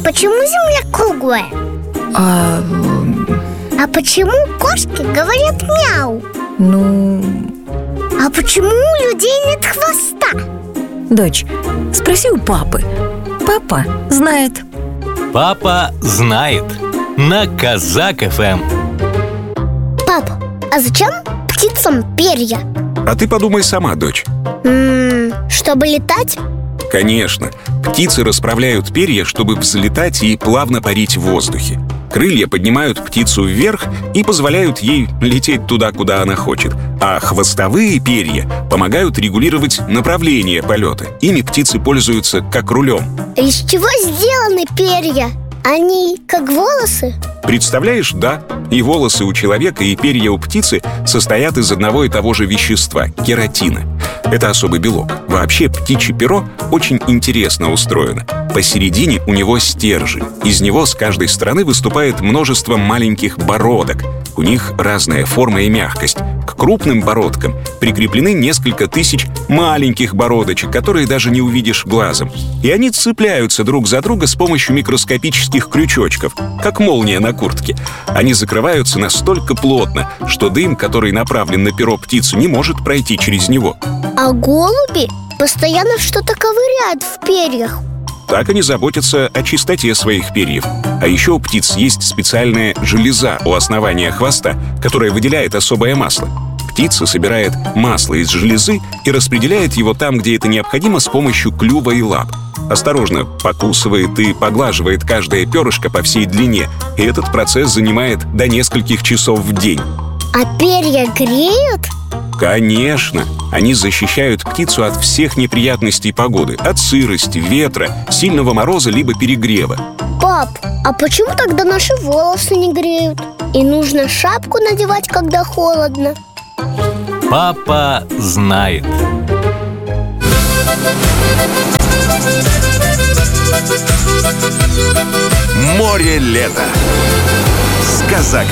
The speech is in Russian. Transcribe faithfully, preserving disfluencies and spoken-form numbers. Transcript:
почему Земля круглая? А... А почему кошки говорят мяу? Ну... А почему у людей нет хвоста? Дочь, спроси у папы. Папа знает. Папа знает. На Казак эф эм. Пап, а зачем птицам перья? А ты подумай сама, дочь. М-м, чтобы летать? Конечно, птицы расправляют перья, чтобы взлетать и плавно парить в воздухе. Крылья поднимают птицу вверх и позволяют ей лететь туда, куда она хочет. А хвостовые перья помогают регулировать направление полета. Ими птицы пользуются как рулем. Из чего сделаны перья? Они как волосы? Представляешь, да, и волосы у человека, и перья у птицы состоят из одного и того же вещества – кератина. Это особый белок. Вообще, птичье перо очень интересно устроено. Посередине у него стержень. Из него с каждой стороны выступает множество маленьких бородок. У них разная форма и мягкость. К крупным бородкам прикреплены несколько тысяч маленьких бородочек, которые даже не увидишь глазом. И они цепляются друг за друга с помощью микроскопических крючочков, как молния на куртке. Они закрываются настолько плотно, что дым, который направлен на перо птицы, не может пройти через него. А голуби постоянно что-то ковыряют в перьях. Так они заботятся о чистоте своих перьев. А еще у птиц есть специальная железа у основания хвоста, которая выделяет особое масло. Птица собирает масло из железы и распределяет его там, где это необходимо, с помощью клюва и лап. Осторожно покусывает и поглаживает каждое перышко по всей длине, и этот процесс занимает до нескольких часов в день. А перья греют? Конечно! Они защищают птицу от всех неприятностей погоды. От сырости, ветра, сильного мороза либо перегрева. Пап, а почему тогда наши волосы не греют? И нужно шапку надевать, когда холодно? Папа знает. Море лета с Казак